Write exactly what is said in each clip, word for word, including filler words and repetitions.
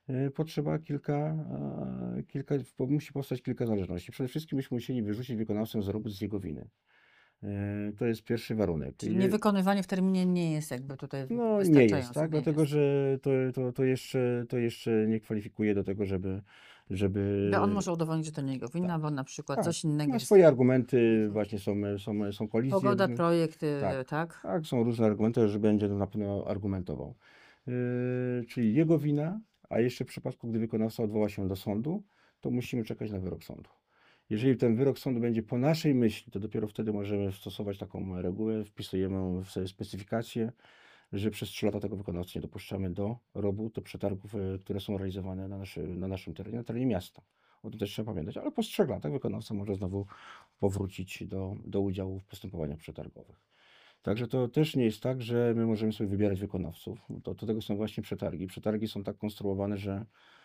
y, potrzeba kilka, a, kilka, po- musi powstać kilka zależności. Przede wszystkim byśmy musieli wyrzucić wykonawcę z robót z jego winy. Y, To jest pierwszy warunek. Czyli Je- niewykonywanie w terminie nie jest jakby tutaj No nie jest, wystarczające, tak? nie Dlatego, jest. że to, to, to jeszcze, to jeszcze nie kwalifikuje do tego, żeby, Bo on żeby może udowodnić, że to nie jego wina, tak, bo na przykład tak. coś innego Ma jest. swoje argumenty, Mhm. właśnie są, są, są kolizje. Pogoda, projekt, Tak, y, tak? tak, są różne argumenty, że będzie to na pewno argumentował. Yy, czyli jego wina, a jeszcze w przypadku, gdy wykonawca odwoła się do sądu, to musimy czekać na wyrok sądu. Jeżeli ten wyrok sądu będzie po naszej myśli, to dopiero wtedy możemy stosować taką regułę, wpisujemy w sobie specyfikację, że przez trzy lata tego wykonawcy nie dopuszczamy do robót, do przetargów, e, które są realizowane na, naszy, na naszym terenie, na terenie miasta. O tym też trzeba pamiętać, ale po trzech latach wykonawca może znowu powrócić do, do udziału w postępowaniach przetargowych. Także to też nie jest tak, że my możemy sobie wybierać wykonawców. To, do tego są właśnie przetargi. Przetargi są tak konstruowane, że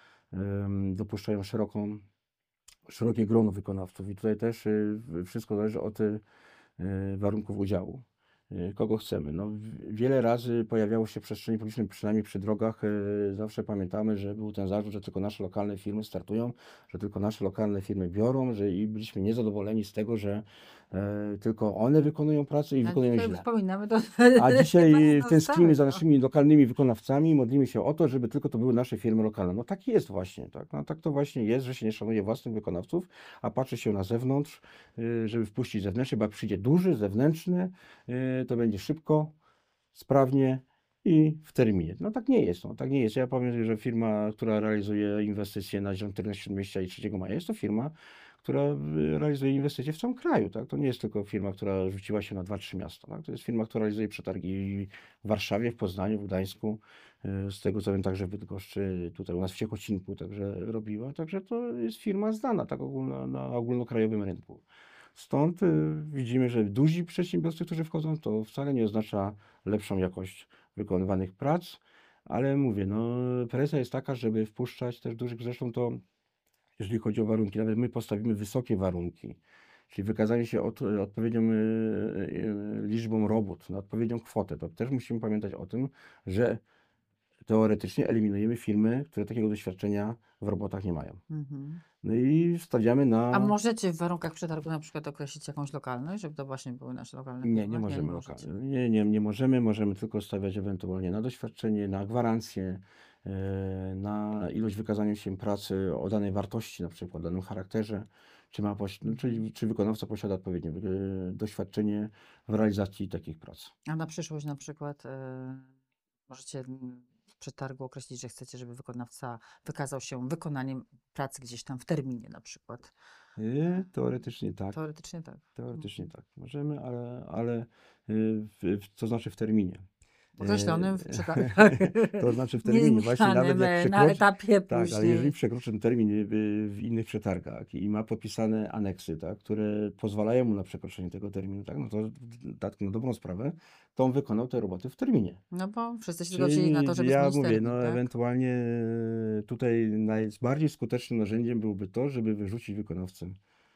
em, dopuszczają szeroką, szerokie grono wykonawców i tutaj też y, wszystko zależy od y, warunków udziału. Y, Kogo chcemy? No, w- wiele razy pojawiało się w przestrzeni publicznej, przynajmniej przy drogach, y, zawsze pamiętamy, że był ten zarzut, że tylko nasze lokalne firmy startują, że tylko nasze lokalne firmy biorą, że i byliśmy niezadowoleni z tego, że e, tylko one wykonują pracę i A wykonują dzisiaj źle. wspominamy, to A chyba jest dzisiaj to tęsknimy za stałego. naszymi lokalnymi wykonawcami i modlimy się o to, żeby tylko to były nasze firmy lokalne. No tak jest właśnie, tak. No, tak to właśnie jest, że się nie szanuje własnych wykonawców, a patrzy się na zewnątrz, y, żeby wpuścić zewnętrzny, bo jak przyjdzie duży, zewnętrzny, y, to będzie szybko, sprawnie i w terminie. No tak nie jest, no tak nie jest. Ja powiem, że firma, która realizuje inwestycje na Zielonym Terenie Śródmieścia i trzeciego Maja, jest to firma, która y, realizuje inwestycje w całym kraju, tak? To nie jest tylko firma, która rzuciła się na dwa, trzy miasta, tak? To jest firma, która realizuje przetargi w Warszawie, w Poznaniu, w Gdańsku, y, z tego co wiem, także w Bydgoszczy, tutaj u nas w Ciechocinku także robiła, także to jest firma znana, tak ogólno, na ogólnokrajowym rynku. Stąd y, widzimy, że duzi przedsiębiorcy, którzy wchodzą, to wcale nie oznacza lepszą jakość wykonywanych prac, ale mówię, no presja jest taka, żeby wpuszczać też dużych, zresztą to jeżeli chodzi o warunki, nawet my postawimy wysokie warunki, czyli wykazanie się od, odpowiednią y, y, liczbą robót na odpowiednią kwotę, to też musimy pamiętać o tym, że teoretycznie eliminujemy firmy, które takiego doświadczenia w robotach nie mają. Mhm. No i stawiamy A na. możecie w warunkach przetargu na przykład określić jakąś lokalność, żeby to właśnie były nasze lokalne Nie, nie firmy? Nie, nie możemy możecie. lokalnie. Nie, nie, nie możemy. Możemy tylko stawiać ewentualnie na doświadczenie, na gwarancję, e, na ilość wykazania się pracy o danej wartości, na przykład o danym charakterze, czy ma, poś- no, Mhm. czyli czy wykonawca posiada odpowiednie e, doświadczenie w realizacji takich prac. A na przyszłość na przykład e, możecie mm, w przetargu określić, że chcecie, żeby wykonawca wykazał się wykonaniem pracy gdzieś tam w terminie na przykład. E, Teoretycznie tak. Teoretycznie tak. Teoretycznie Mhm. tak. Możemy, ale, ale e, w, w, to znaczy w terminie. Określonym w E, przetargu. To znaczy w terminie, właśnie nawet Niezmienionym jak e, na przekroczy, etapie tak, ale jeżeli później. przekroczy ten termin y, w innych przetargach i ma podpisane aneksy, tak, które pozwalają mu na przekroczenie tego terminu, tak, no to tak na dobrą sprawę, to on wykonał te roboty w terminie. No bo wszyscy się zgodzili na to, Czyli żeby ja zmienić mówię, termin, no tak? ewentualnie e, tutaj najbardziej skutecznym narzędziem byłoby to, żeby wyrzucić wykonawcę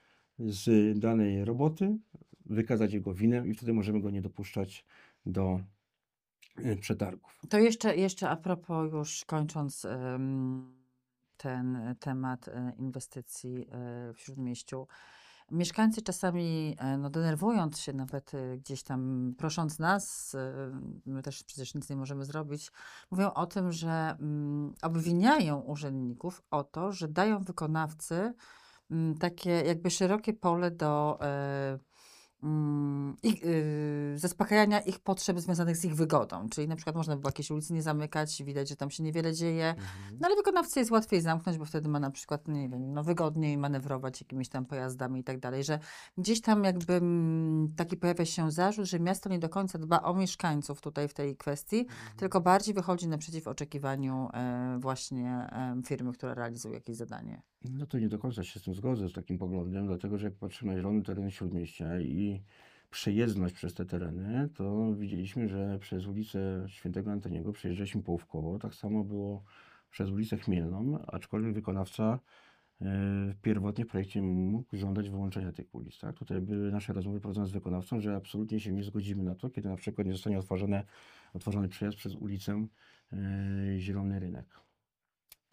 z danej roboty, wykazać jego winę i wtedy możemy go nie dopuszczać do e, przetargów. To jeszcze, jeszcze a propos, już kończąc em, ten e, temat e, inwestycji e, w Śródmieściu. Mieszkańcy czasami, e, no, denerwując się nawet e, gdzieś tam, prosząc nas, e, my też przecież nic nie możemy zrobić, mówią o tym, że mm, obwiniają urzędników o to, że dają wykonawcy mm, takie jakby szerokie pole do e, mm, ich, y, zaspokajania ich potrzeb związanych z ich wygodą. Czyli na przykład można było jakieś ulicy nie zamykać, widać, że tam się niewiele dzieje, Mhm. no ale wykonawcy jest łatwiej zamknąć, bo wtedy ma na przykład, nie wiem, no wygodniej manewrować jakimiś tam pojazdami i tak dalej, że gdzieś tam jakby mm, taki pojawia się zarzut, że miasto nie do końca dba o mieszkańców tutaj w tej kwestii, Mhm. tylko bardziej wychodzi naprzeciw oczekiwaniu e, właśnie e, firmy, która realizuje jakieś zadanie. No to nie do końca się z tym zgodzę, z takim poglądem, dlatego że jak patrzymy na zielony teren Śródmieścia i przejezdność przez te tereny, to widzieliśmy, że przez ulicę Świętego Antoniego przejeżdżaliśmy połówkowo. Tak samo było przez ulicę Chmielną, aczkolwiek wykonawca e, pierwotnie w projekcie mógł żądać wyłączenia tych ulic. Tak? Tutaj były nasze rozmowy prowadzone z wykonawcą, że absolutnie się nie zgodzimy na to, kiedy na przykład nie zostanie otworzone, otworzony przejazd przez ulicę e, Zielony Rynek.